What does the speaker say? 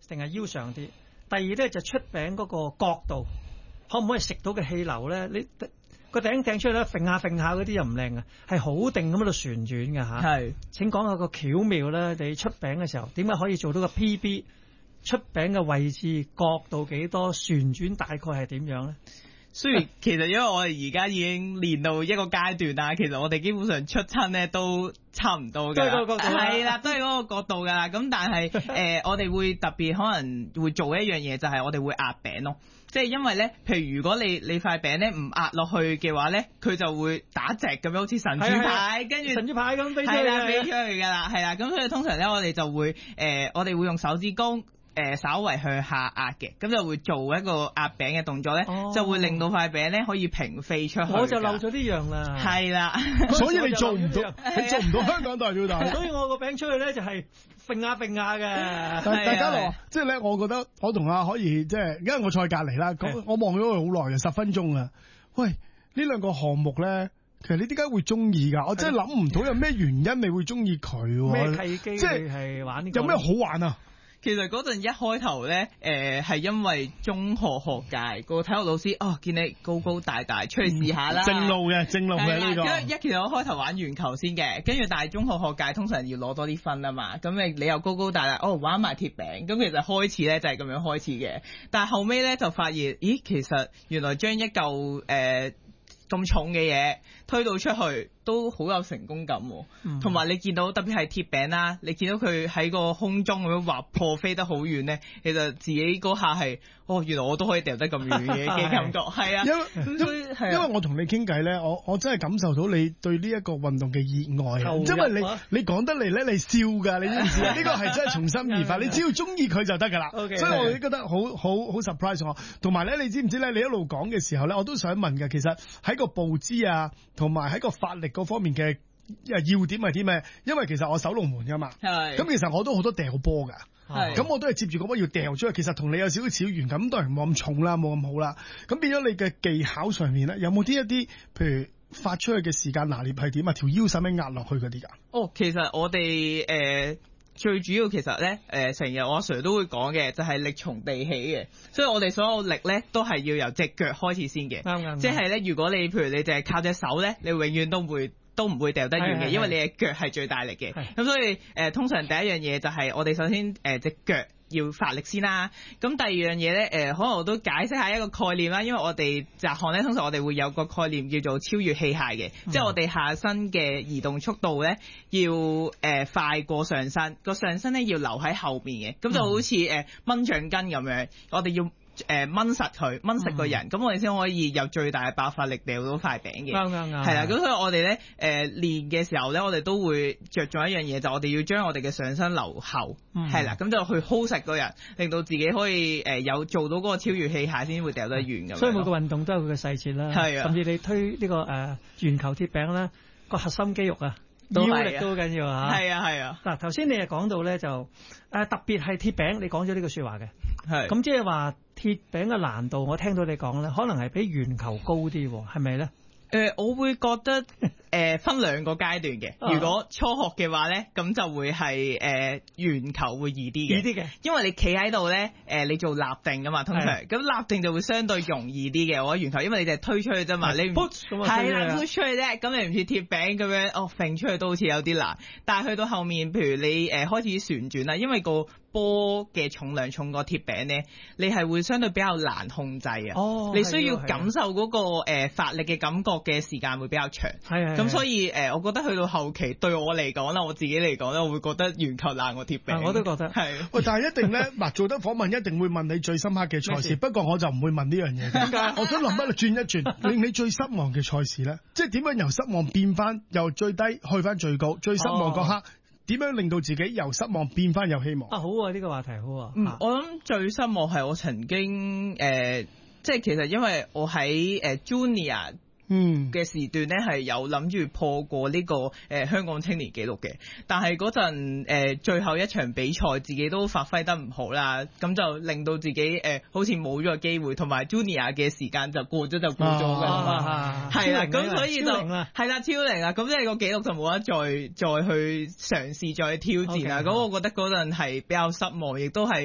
定係腰上啲？第二咧就出餅嗰個角度，可唔可以食到嘅氣流咧？你個頂掟出去咧，揈下嗰啲又唔靚啊，係好定咁喺度旋轉嘅嚇。 係， 請講下個巧妙咧，你出餅嘅時候點解可以做到個 PB？出餅嘅位置角度幾多？旋轉大概係點樣咧？ 雖然其實因為我哋而家已經練到一個階段啦，其實我哋基本上出親咧都差唔多㗎， 都係嗰個角度啦， 係啦，都係嗰個角度㗎啦。咁但係我哋會特別可能會做一樣嘢，就係我哋會壓餅咯。即係因為咧，譬如如果你塊餅咧唔壓落去嘅話咧，佢就會打直咁樣，好似神主牌，跟住神主牌咁飛出去， 係啦，飛出去㗎啦，係啦。咁所以通常咧，我哋就會我哋會用手指公。稍為向下壓嘅，咁就會做一個壓餅嘅動作咧，就會令到塊餅咧可以平飛出去。我就漏咗呢樣啦。 係啦， 所以你做唔到，你做唔到香港代表隊。 所以我個餅出去咧就係揈下嘅。 大家樂，即係咧，我覺得我同阿可以即係，因為我坐喺隔離啦，我望咗佢好耐嘅，10分鐘啊。喂，呢兩個項目咧，其實你點解會中意㗎？我真係諗唔到有咩原因你會中意佢喎？ 咩契機？即係玩呢個？ 有咩好玩啊？ 其實嗰陣一開頭咧，係因為中學學界個體育老師見你高高大大，出去試下啦。 正路嘅呢個。 其實我開頭玩圓球先嘅，跟住但係中學學界通常要攞多啲分啊嘛，咁你又高高大大，玩埋鐵餅，咁其實開始咧就係咁樣開始嘅。但係後尾咧就發現，咦，其實原來將一嚿咁重嘅嘢推到出去都好有成功感喎，同埋你見到特別係鐵餅啦，你見到佢喺個空中咁樣劃破飛得好遠咧，其實自己嗰下係原來我都可以掉得咁遠嘅感覺，係啊， 因為我同你傾偈咧，我真係感受到你對呢一個運動嘅熱愛啊，因為你講得嚟咧，你笑㗎，你知唔知啊？呢個係真係從心而發，你只要中意佢就得㗎啦。所以我覺得好 surprise 我，同埋咧，你知唔知咧？你一路講嘅時候咧，我都想問嘅，其實喺個步姿啊，同埋喺個發力嗰方面嘅要點係啲咩？因為其實我守龍門㗎嘛，咁其實我都好多掉波㗎，咁我都係接住個波要掉出去。其實同你有少少似緣，咁當然冇咁重啦，冇咁好啦。咁變咗你嘅技巧上面咧，有冇啲一啲譬如發出去嘅時間拿捏係點啊？條腰使唔使壓落去嗰啲㗎？ 其實我哋最主要其實咧，成日我阿 Sir 都會講嘅，就係力從地起嘅，所以我哋所有力咧都係要由隻腳開始先嘅，即係咧，如果你譬如你淨係靠隻手咧，你永遠都唔會掉得遠嘅，因為你嘅腳係最大力嘅。咁所以通常第一樣嘢就係我哋首先隻腳要發力先啦。咁第二樣嘢咧，可能我都解釋下一個概念啦。因為我哋集項咧，通常我哋會有個概念叫做超越器械嘅，即係我哋下身嘅移動速度咧要快過上身，個上身咧要留喺後面嘅。咁就好似掹橡筋咁樣，我哋要掹實佢，掹實個人，咁我哋先可以有最大嘅爆發力掉到塊餅嘅。 啱。 係啦，咁所以我哋咧練嘅時候咧，我哋都會着重一樣嘢，就我哋要將我哋嘅上身留後，係啦，咁就去 hold 實個人，令到自己可以有做到嗰個超越器械先會掉得遠咁。 所以每個運動都有佢嘅細節啦，甚至你推呢個圓球鐵餅啦，個核心肌肉啊，腰力都好緊要啊。 係啊。 嗱，頭先你係講到咧就特別係鐵餅，你講咗呢個説話嘅，咁即係話鐵餅嘅難度，我聽到你講咧，可能係比圓球高啲，係咪咧？ 我會覺得分兩個階段嘅。如果初學嘅話咧，咁就會係圓球會易啲嘅，因為你企喺度咧，你做立定噶嘛，通常咁立定就會相對容易啲嘅。我覺得圓球，因為你就係推出去啫嘛，你係啦推出去啫，咁你唔似鐵餅咁樣揈出去都好似有啲難。但係去到後面，譬如你開始旋轉啦，因為個波嘅重量重過鐵餅咧，你係會相對比較難控制啊。你需要感受嗰個發力嘅感覺嘅時間會比較長。咁所以我覺得去到後期對我嚟講啦，我自己嚟講咧，我會覺得圓球難過鐵餅。 我都覺得係。喂，但係一定咧，嗱，做得訪問一定會問你最深刻嘅賽事，不過我就唔會問呢樣嘢。點解？我想諗一轉一轉，令你最失望嘅賽事咧，即係點樣由失望變翻由最低去翻最高，最失望嗰刻。點樣令到自己由失望變翻有希望？ 好啊，呢個話題好啊。 我諗最失望係我曾經即係其實因為我喺Junior 嘅時段咧係有諗住破過呢個香港青年紀錄嘅，但係嗰陣最後一場比賽自己都發揮得唔好啦，咁就令到自己好似冇咗個機會，同埋 Junior 嘅時間就過咗㗎嘛，係啦，咁所以就係啦超齡啦，咁即係個紀錄就冇得再去嘗試再去挑戰啦，咁我覺得嗰陣係比較失望，亦都係